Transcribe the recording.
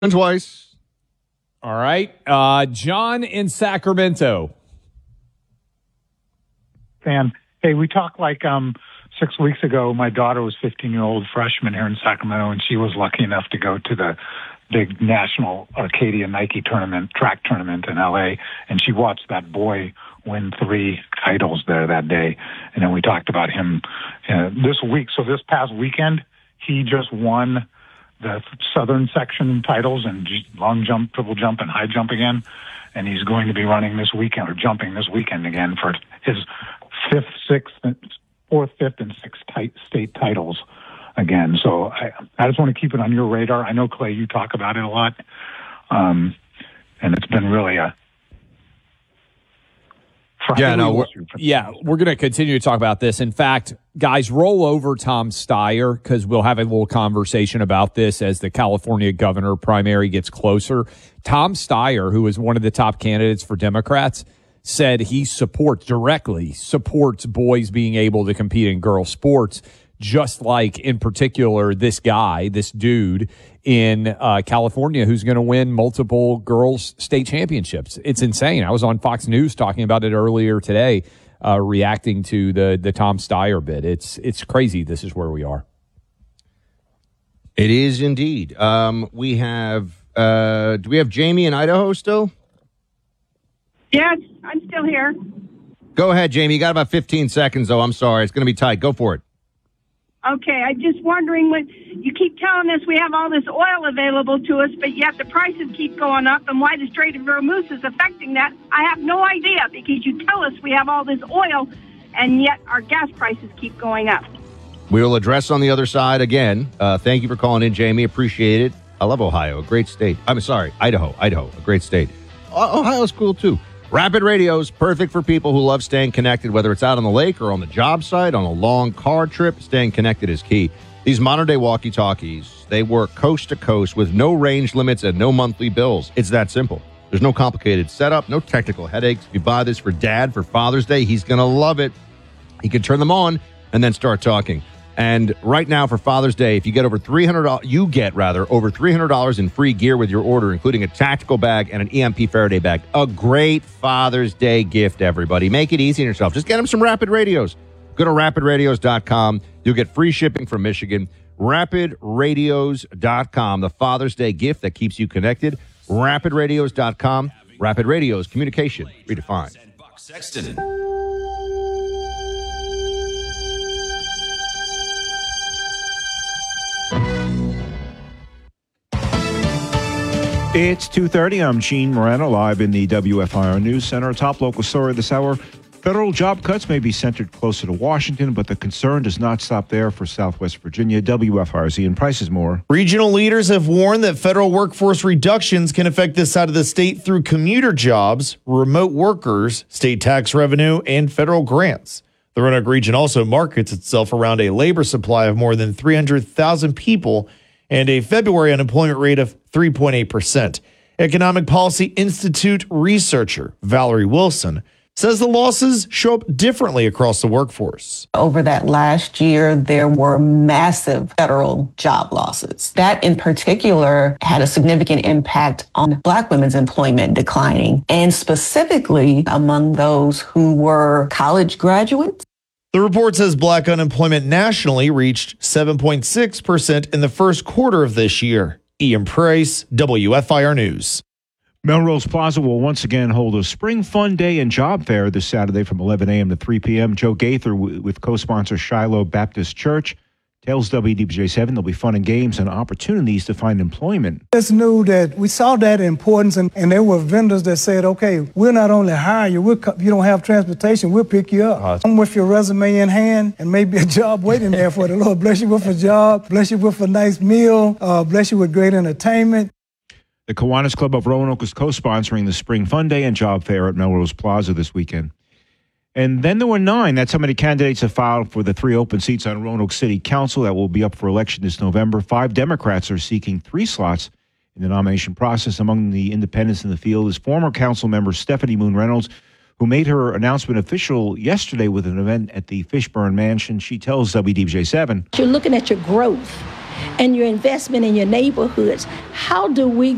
Twice. All right. John in Sacramento. Fan. Hey, we talked like 6 weeks ago. My daughter was 15-year-old freshman here in Sacramento, and she was lucky enough to go to the big national Arcadia Nike tournament, track tournament in L.A., and she watched that boy win 3 titles there that day. And then we talked about him this week. So this past weekend, he just won the southern section titles in long jump, triple jump, and high jump again. And he's going to be running this weekend, or jumping this weekend again, for his 4th, 5th, and 6th state titles again. So I just want to keep it on your radar. I know, Clay, you talk about it a lot. And it's been really a we're going to continue to talk about this. In fact, guys, roll over Tom Steyer, because we'll have a little conversation about this as the California governor primary gets closer. Tom Steyer, who is one of the top candidates for Democrats, said he directly supports boys being able to compete in girls' sports, just like, in particular, this dude in California who's going to win multiple girls' state championships. It's insane. I was on Fox News talking about it earlier today, reacting to the Tom Steyer bit. It's crazy. This is where we are. It is indeed. We have do we have Jamie in Idaho still? Yes, I'm still here. Go ahead, Jamie. You got about 15 seconds, though. I'm sorry. It's going to be tight. Go for it. Okay, I'm just wondering, when you keep telling us we have all this oil available to us, but yet the prices keep going up, and why the Strait of Hormuz is affecting that, I have no idea, because you tell us we have all this oil, and yet our gas prices keep going up. We will address on the other side again. Thank you for calling in, Jamie. Appreciate it. I love Ohio, a great state. I'm sorry, Idaho, a great state. Ohio's cool, too. Rapid Radio is perfect for people who love staying connected, whether it's out on the lake or on the job site, on a long car trip. Staying connected is key. These modern-day walkie-talkies, they work coast to coast with no range limits and no monthly bills. It's that simple. There's no complicated setup, no technical headaches. If you buy this for Dad for Father's Day, he's going to love it. He can turn them on and then start talking. And right now for Father's Day, if you get over $300, over $300 in free gear with your order, including a tactical bag and an EMP Faraday bag. A great Father's Day gift, everybody. Make it easy on yourself. Just get them some Rapid Radios. Go to rapidradios.com. You'll get free shipping from Michigan. Rapidradios.com, the Father's Day gift that keeps you connected. Rapidradios.com. Rapid Radios, communication redefined. It's 2:30. I'm Gene Moreno, live in the WFIR News Center. Top local story this hour. Federal job cuts may be centered closer to Washington, but the concern does not stop there for Southwest Virginia. WFIR's Ian Price has more. Regional leaders have warned that federal workforce reductions can affect this side of the state through commuter jobs, remote workers, state tax revenue, and federal grants. The Roanoke region also markets itself around a labor supply of more than 300,000 people and a February unemployment rate of 3.8%. Economic Policy Institute researcher Valerie Wilson says the losses show up differently across the workforce. Over that last year, there were massive federal job losses. That in particular had a significant impact on Black women's employment declining, and specifically among those who were college graduates. The report says Black unemployment nationally reached 7.6% in the first quarter of this year. Ian Price, WFIR News. Melrose Plaza will once again hold a Spring Fun Day and Job Fair this Saturday from 11 a.m. to 3 p.m. Joe Gaither with co-sponsor Shiloh Baptist Church tells WDBJ7 there'll be fun and games and opportunities to find employment. Just knew that we saw that importance, and there were vendors that said, okay, we'll not only hire you, you don't have transportation, we'll pick you up. Come with your resume in hand and maybe a job waiting there for the Lord. Bless you with a job, bless you with a nice meal, bless you with great entertainment. The Kiwanis Club of Roanoke is co-sponsoring the Spring Fun Day and Job Fair at Melrose Plaza this weekend. And then there were 9. That's how many candidates have filed for the 3 open seats on Roanoke City Council that will be up for election this November. 5 Democrats are seeking 3 slots in the nomination process. Among the independents in the field is former council member Stephanie Moon Reynolds, who made her announcement official yesterday with an event at the Fishburne Mansion. She tells WDBJ7. You're looking at your growth and your investment in your neighborhoods. How do we